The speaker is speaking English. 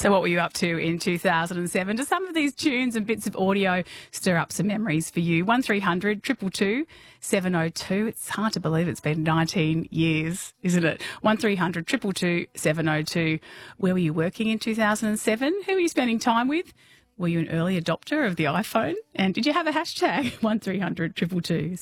So what were you up to in 2007? Do some of these tunes and bits of audio stir up some memories for you? 1300 222 702. It's hard to believe it's been 19 years, isn't it? 1300 222 702. Where were you working in 2007? Who were you spending time with? Were you an early adopter of the iPhone? And did you have a hashtag? 1300 222